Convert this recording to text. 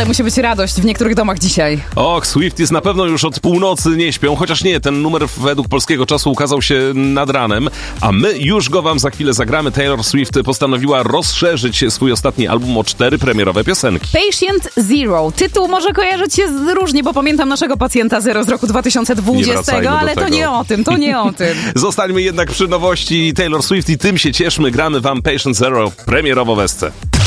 Ale musi być radość w niektórych domach dzisiaj. Och, Swifties na pewno już od północy nie śpią, chociaż nie, ten numer według polskiego czasu ukazał się nad ranem, a my już go wam za chwilę zagramy. Taylor Swift postanowiła rozszerzyć swój ostatni album o 4 premierowe piosenki. Patient Zero. Tytuł może kojarzyć się różnie, bo pamiętam naszego pacjenta Zero z roku 2020, ale to nie o tym, Zostańmy jednak przy nowości Taylor Swift i tym się cieszmy. Gramy wam Patient Zero premierowo w SC.